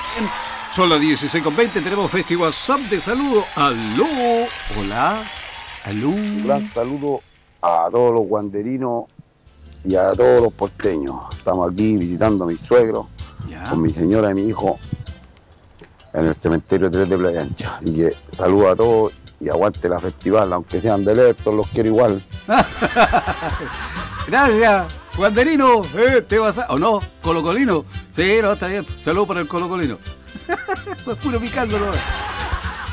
Son las 16:20, tenemos Festival WhatsApp de saludo. Aló, hola, aló. Un gran saludo a todos los guanderinos y a todos los porteños. Estamos aquí visitando a mi suegro, con mi señora y mi hijo, en el cementerio 3 de Playa Ancha. Así que saludo a todos y aguante la festival, aunque sean de Lerton, los quiero igual. Gracias, guanderino. ¿Te vas a... o no? ¿Colocolino? Sí, no, está bien. Saludos para el colocolino. Pues puro picándolo.